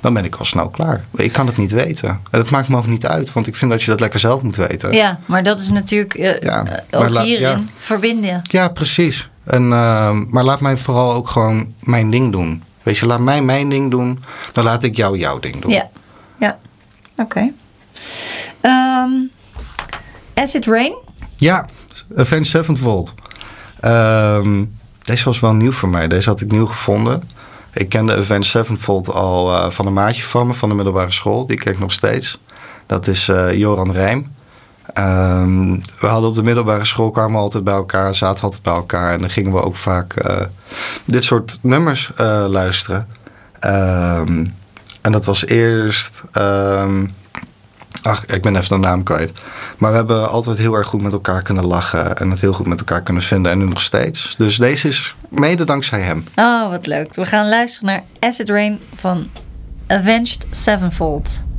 dan ben ik al snel klaar. Ik kan het niet weten. En dat maakt me ook niet uit, want ik vind dat je dat lekker zelf moet weten. Ja, maar dat is natuurlijk ook hierin verbinden. Ja, precies. Maar laat mij vooral ook gewoon mijn ding doen. Weet je, laat mij mijn ding doen, dan laat ik jou jouw ding doen. Ja. Oké. Acid Rain? Ja, Avenged Sevenfold. Deze was wel nieuw voor mij. Deze had ik nieuw gevonden. Ik kende Avenged Sevenfold al van een maatje van me, van de middelbare school. Die ken ik nog steeds. Dat is Joran Rijm. We hadden op de middelbare school, kwamen we altijd bij elkaar, zaten altijd bij elkaar. En dan gingen we ook vaak dit soort nummers luisteren. En dat was eerst... ik ben even de naam kwijt. Maar we hebben altijd heel erg goed met elkaar kunnen lachen. En het heel goed met elkaar kunnen vinden. En nu nog steeds. Dus deze is mede dankzij hem. Oh, wat leuk. We gaan luisteren naar Acid Rain van Avenged Sevenfold.